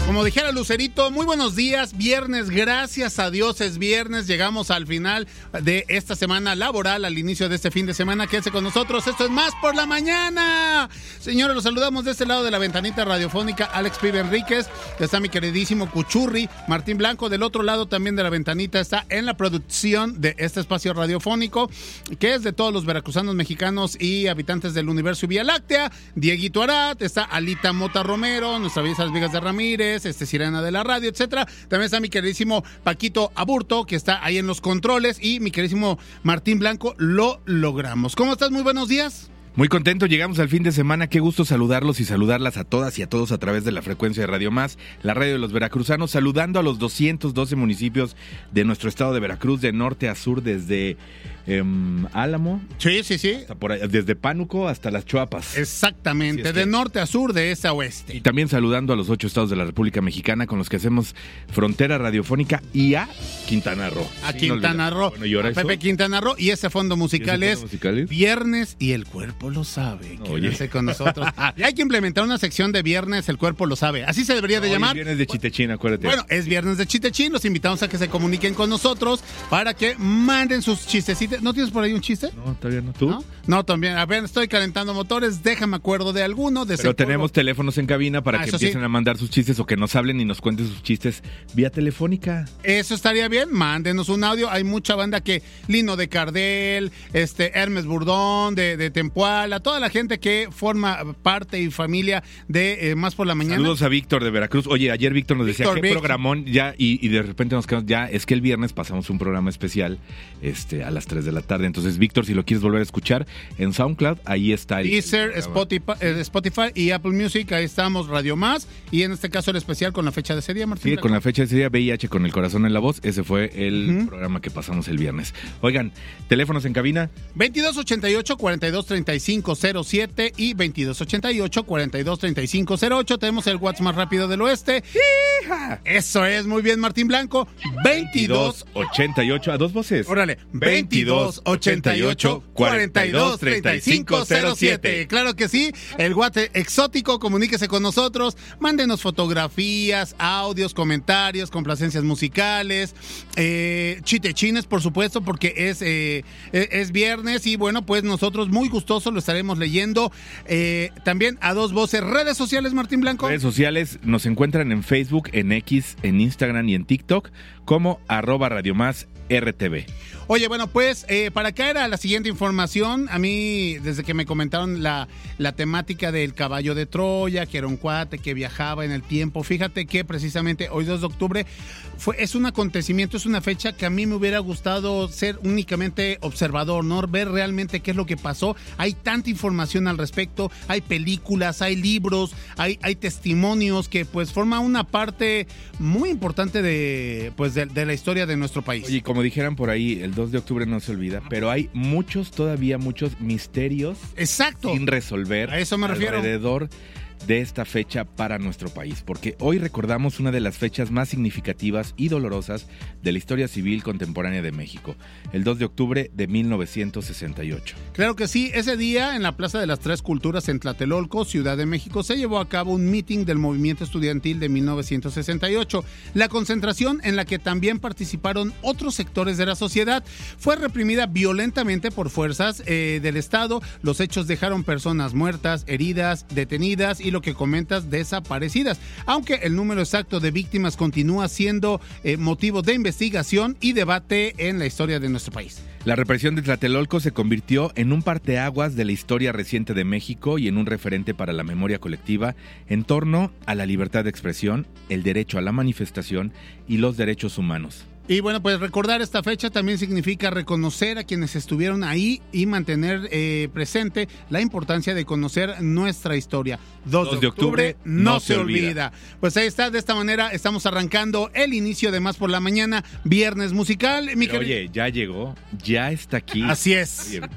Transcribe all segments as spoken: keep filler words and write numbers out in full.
Como dijera Lucerito, muy buenos días, viernes, gracias a Dios es viernes, llegamos al final de esta semana laboral, al inicio de este fin de semana, quédense con nosotros, esto es Más por la Mañana. Señores, los saludamos de este lado de la ventanita radiofónica, Alex Pibe Enríquez, está mi queridísimo Cuchurri, Martín Blanco, del otro lado también de la ventanita está en la producción de este espacio radiofónico, que es de todos los veracruzanos, mexicanos y habitantes del universo y Vía Láctea, Dieguito Arad, está Alita Mota Romero, nuestra belleza Las Vigas de Ramírez, este Sirena de la Radio, etcétera. También está mi queridísimo Paquito Aburto, que está ahí en los controles, y mi queridísimo Martín Blanco. Lo logramos. ¿Cómo estás? Muy buenos días. Muy contento, llegamos al fin de semana, qué gusto saludarlos y saludarlas a todas y a todos a través de la frecuencia de Radio Más, la radio de los veracruzanos, saludando a los doscientos doce municipios de nuestro estado de Veracruz, de norte a sur, desde eh, Álamo, sí, sí, sí, hasta por ahí, desde Pánuco hasta las Chuapas. Exactamente, es de que... norte a sur, de este a oeste. Y también saludando a los ocho estados de la República Mexicana con los que hacemos frontera radiofónica y a Quintana Roo. A sí, Quintana no Roo, bueno, ¿y ahora a Pepe eso? Quintana Roo, y ese fondo musical, ¿Ese es, fondo musical es Viernes y el cuerpo lo sabe. Oye. Quédense con nosotros. Y hay que implementar una sección de Viernes, el cuerpo lo sabe. Así se debería de no, llamar. Es viernes de Chitechín, acuérdate. Bueno, es Viernes de Chitechín. Los invitamos a que se comuniquen con nosotros para que manden sus chistecitos. ¿No tienes por ahí un chiste? No, todavía no. ¿Tú? No, no también. A ver, estoy calentando motores. Déjame acuerdo de alguno. De Pero tenemos teléfonos en cabina para ah, que empiecen sí. a mandar sus chistes o que nos hablen y nos cuenten sus chistes vía telefónica. Eso estaría bien. Mándenos un audio. Hay mucha banda que Lino de Cardel, este Hermes Burdón, de, de Tempuala, toda la gente que forma parte y familia de eh, Más por la Mañana. Saludos a Víctor de Veracruz. Oye, ayer Víctor nos decía, Víctor, ¿qué Víctor. programón? Ya, y, y de repente nos quedamos, ya, es que el viernes pasamos un programa especial este, a las tres de la tarde. Entonces, Víctor, si lo quieres volver a escuchar, en SoundCloud, ahí está. El, Deezer, el Spotify, eh, Spotify y Apple Music, ahí estamos, Radio Más, y en este caso el especial con la fecha de ese día, Martín. Sí, Blanco. con la fecha de ese día, V I H con el corazón en la voz, ese fue el uh-huh. programa que pasamos el viernes. Oigan, teléfonos en cabina. veintidós ochenta y ocho, cuarenta y dos treinta y cinco cero siete y veintidós ochenta y ocho, cuarenta y dos treinta y cinco cero ocho. Tenemos el WhatsApp más rápido del oeste. ¡Hija! Eso es, muy bien, Martín Blanco. veintidós ochenta y ocho, a dos voces. Órale, veintidós ochenta y ocho, cuarenta y dos treinta y cinco cero siete. Claro que sí, el WhatsApp exótico, comuníquese con nosotros, mándenos fotografías, audios, comentarios, complacencias musicales, eh, chitechines, por supuesto, porque es, eh, es viernes y bueno, pues nosotros muy gustosos lo estaremos leyendo. Eh, también a dos voces, redes sociales, Martín Blanco. Redes sociales nos encuentran en Facebook, en X, en Instagram y en TikTok como arroba Radio Más R T V. Oye, bueno, pues eh, para caer a la siguiente información, a mí desde que me comentaron la, la temática del caballo de Troya, que era un cuate que viajaba en el tiempo, fíjate que precisamente hoy dos de octubre fue, es un acontecimiento, es una fecha que a mí me hubiera gustado ser únicamente observador, ¿no? Ver realmente qué es lo que pasó. Hay tanta información al respecto, hay películas, hay libros, hay, hay testimonios que pues forman una parte muy importante de, pues, de, de la historia de nuestro país. Oye, como dijeran por ahí, el dos de octubre no se olvida, pero hay muchos, todavía muchos misterios Exacto. sin resolver. A eso me refiero. Alrededor de esta fecha para nuestro país, porque hoy recordamos una de las fechas más significativas y dolorosas de la historia civil contemporánea de México, el dos de octubre de mil novecientos sesenta y ocho. Claro que sí, ese día en la Plaza de las Tres Culturas en Tlatelolco, Ciudad de México, se llevó a cabo un meeting del movimiento estudiantil de mil novecientos sesenta y ocho. La concentración, en la que también participaron otros sectores de la sociedad, fue reprimida violentamente por fuerzas eh, del Estado. Los hechos dejaron personas muertas, heridas, detenidas y lo que comentas, desaparecidas, aunque el número exacto de víctimas continúa siendo eh, motivo de investigación y debate en la historia de nuestro país. La represión de Tlatelolco se convirtió en un parteaguas de la historia reciente de México y en un referente para la memoria colectiva en torno a la libertad de expresión, el derecho a la manifestación y los derechos humanos. Y bueno, pues recordar esta fecha también significa reconocer a quienes estuvieron ahí y mantener eh, presente la importancia de conocer nuestra historia. dos de octubre no se olvida. Pues ahí está, de esta manera estamos arrancando el inicio de Más por la Mañana, viernes musical. Mi Pero, oye, ya llegó, ya está aquí. Así es. Oye,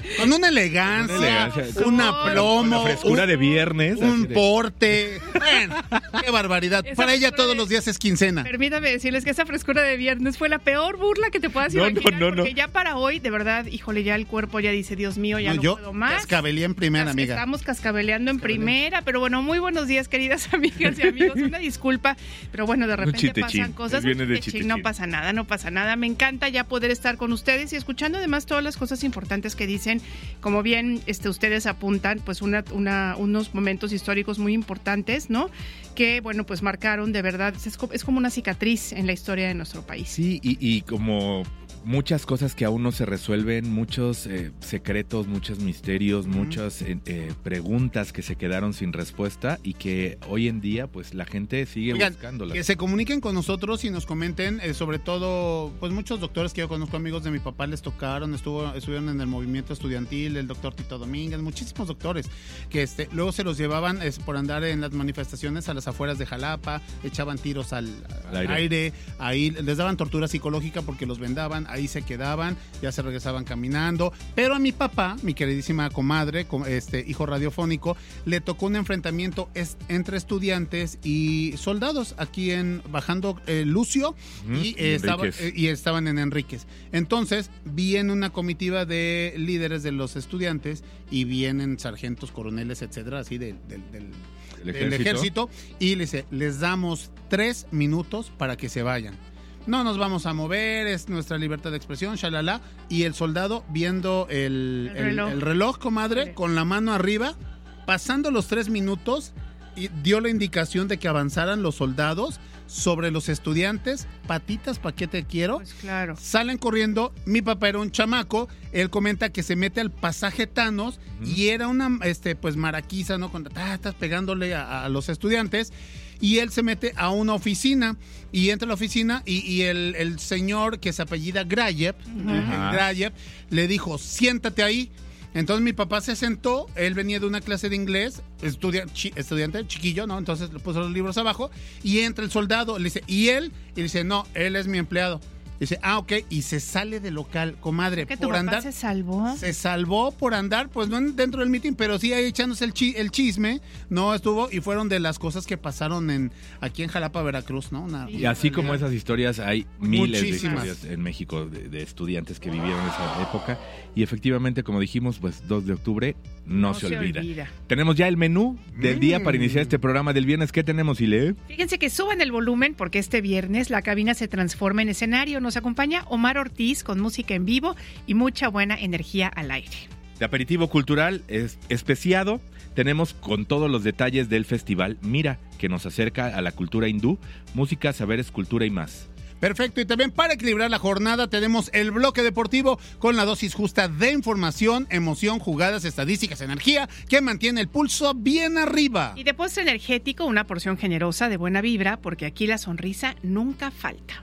Con una elegancia, Una elegancia. un aplomo, Una frescura un, de viernes. un así de- porte. Bueno, qué barbaridad. Esa Para ella frescura todos de- los días es quincena. Permítame decirles que esa frescura de viernes fue la peor burla que te puedas No, no, imaginar. no, no. Porque ya para hoy, de verdad, híjole, ya el cuerpo ya dice, Dios mío, ya No, no, yo puedo más. cascabelé en primera, Cas- amiga. Estamos cascabeleando en primera, pero bueno, muy buenos días, queridas amigas y amigos. Una disculpa, pero bueno, de repente chitechín. pasan cosas. Es viernes de Un chitechín, chitechín. no pasa nada, no pasa nada. Me encanta ya poder estar con ustedes y escuchando además todas las cosas importantes que dicen. Como bien este, ustedes apuntan, pues una, una, unos momentos históricos muy importantes, ¿no? Que, bueno, pues marcaron de verdad, es, co- es como una cicatriz en la historia de nuestro país. Sí, y, y como muchas cosas que aún no se resuelven, muchos eh, secretos, muchos misterios, Ujú. muchas eh, eh, preguntas que se quedaron sin respuesta y que hoy en día pues la gente sigue Oigan, buscándolas. que se comuniquen con nosotros y nos comenten, eh, sobre todo, pues muchos doctores que yo conozco, amigos de mi papá, les tocaron, estuvo, estuvieron en el movimiento estudiantil, el doctor Tito Domínguez, muchísimos doctores, que este, luego se los llevaban es, por andar en las manifestaciones a las afueras de Jalapa, echaban tiros al, al Al aire. aire. Ahí les daban tortura psicológica porque los vendaban, ahí se quedaban, ya se regresaban caminando, pero a mi papá, mi queridísima comadre, com- este hijo radiofónico, le tocó un enfrentamiento es- entre estudiantes y soldados aquí en bajando eh, Lucio Ujú, y, eh, estaba- Enríquez. eh, y estaban en Enríquez. Entonces viene una comitiva de líderes de los estudiantes y vienen sargentos, coroneles, etcétera, así del, del, del- El del ejército, y le dice, les damos tres minutos para que se vayan. No nos vamos a mover, es nuestra libertad de expresión, shalala. Y el soldado viendo el, El el- reloj. el reloj, comadre, Sí. con la mano arriba, pasando los tres minutos, y dio la indicación de que avanzaran los soldados sobre los estudiantes, patitas, ¿pa' qué te quiero? Pues claro. Salen corriendo, mi papá era un chamaco, él comenta que se mete al pasaje Thanos Ujú. y era una este pues maraquiza, ¿no? Con ah, estás pegándole a, a los estudiantes. Y él se mete a una oficina y entra a la oficina y, y el, el señor que se apellida Grayev, Ujú. eh, Ajá. Grayev, le dijo, siéntate ahí. Entonces mi papá se sentó, él venía de una clase de inglés, estudia- chi- estudiante chiquillo, ¿no? Entonces le puso los libros abajo y entra el soldado, le dice, ¿y él? Y dice, no, él es mi empleado. Dice, ah, ok, y se sale del local, comadre, ¿Que tu por papá andar. se salvó? Se salvó por andar, pues no en- dentro del meeting, pero sí ahí echándose el, chi- el chisme, no estuvo, y fueron de las cosas que pasaron en aquí en Jalapa, Veracruz, ¿no? Una, Y así como esas historias, hay miles Muchísimas. de historias en México de, de estudiantes que vivieron esa época. Y efectivamente, como dijimos, pues dos de octubre no, se, olvida. Tenemos ya el menú del día para iniciar este programa del viernes. ¿Qué tenemos, Ile? Fíjense que suban el volumen porque este viernes la cabina se transforma en escenario. Nos acompaña Omar Ortiz con música en vivo y mucha buena energía al aire. De aperitivo cultural es especiado, tenemos con todos los detalles del festival Mira, que nos acerca a la cultura hindú, música, saberes, cultura y más. Perfecto, y también para equilibrar la jornada tenemos el bloque deportivo con la dosis justa de información, emoción, jugadas, estadísticas, energía, que mantiene el pulso bien arriba. Y de postre energético, una porción generosa de buena vibra porque aquí la sonrisa nunca falta.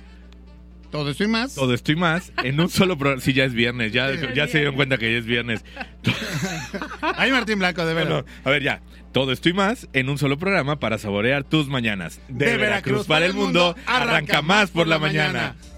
Todo esto y más. Todo esto y más en un solo programa. Sí, ya es viernes, ya, ya se dieron cuenta que ya es viernes. Ay, Martín Blanco, de verdad. Bueno, a ver, ya. Todo esto y más en un solo programa para saborear tus mañanas. De Veracruz para el mundo, arranca más por la mañana.